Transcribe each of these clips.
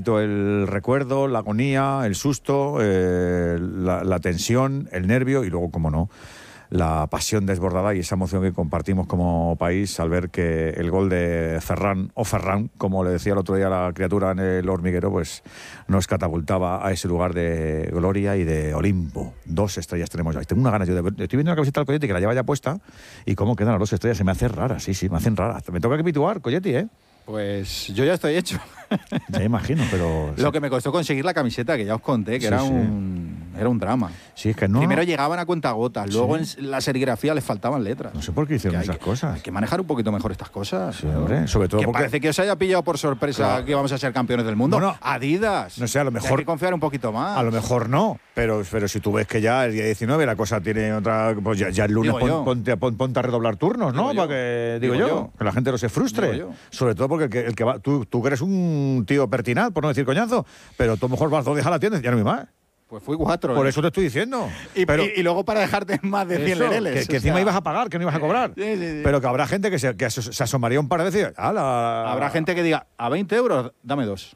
poquito el recuerdo, la agonía, el susto, la tensión, el nervio y luego, como no, la pasión desbordada y esa emoción que compartimos como país al ver que el gol de Ferran, o Ferran, como le decía el otro día la criatura en el hormiguero, pues nos catapultaba a ese lugar de gloria y de Olimpo. 2 estrellas tenemos ya. Y tengo una ganas yo de ver. Estoy viendo la camiseta del Coyote que la lleva ya puesta y cómo quedan las 2 estrellas. Se me hace rara, sí, me hacen rara. Me toca capitular, Coyote, ¿eh? Pues yo ya estoy hecho. Ya imagino, pero... Lo que me costó conseguir la camiseta, que ya os conté, que era un drama. Sí, es que no... Primero llegaban a cuentagotas, luego en la serigrafía les faltaban letras. No sé por qué hicieron esas cosas. Hay que manejar un poquito mejor estas cosas. Sí, hombre, sobre todo que porque... parece que os haya pillado por sorpresa que vamos a ser campeones del mundo. Bueno, Adidas. No sé, a lo mejor... Hay que confiar un poquito más. A lo mejor no, pero si tú ves que ya el día 19 la cosa tiene otra... Pues ya el lunes ponte a redoblar turnos, ¿no? Para que, digo yo, que la gente no se frustre. Sobre todo porque el que va... Tú que eres un tío pertinaz, por no decir coñazo, pero tú a lo mejor vas 2 días a la tienda y ya no hay más. Pues fui 4. Por eso te estoy diciendo. Y luego para dejarte más de 100 lereles. Que encima ibas a pagar, que no ibas a cobrar. Sí. Pero que habrá gente que se asomaría un par de veces. Habrá gente que diga, a 20 euros, dame 2.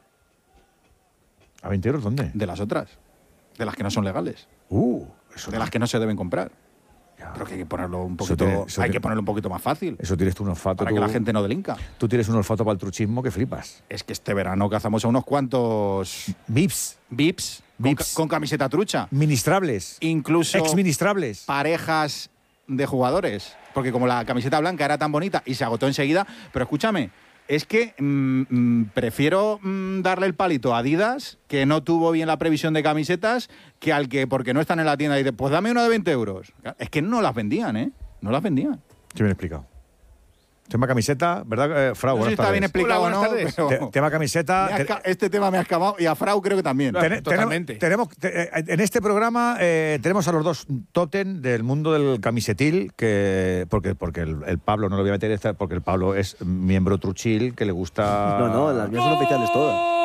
¿A 20 euros dónde? De las otras. De las que no son legales. Eso de las que no se deben comprar. Pero que hay que ponerlo un poquito, que ponerlo un poquito más fácil. Eso tienes tú un olfato. Para que la gente no delinca. Tú tienes un olfato para el truchismo que flipas. Es que este verano cazamos a unos cuantos... VIPs. Con camiseta trucha. Ministrables. Incluso... Exministrables. Parejas de jugadores. Porque como la camiseta blanca era tan bonita y se agotó enseguida... Pero escúchame, es que prefiero darle el palito a Adidas, que no tuvo bien la previsión de camisetas, que al que, porque no están en la tienda, y dice, pues dame una de 20 euros. Es que no las vendían, ¿eh? No las vendían. Sí, bien explicado. Tema camiseta, ¿verdad, Frau? No sé si está bien explicado o no. Tema camiseta... Este tema me ha escamado y a Frau creo que también. Totalmente. En este programa tenemos a los 2 top 10 del mundo del camisetil, porque el Pablo no lo voy a meter, porque el Pablo es miembro truchil, que le gusta... No, las mías son oficiales todas.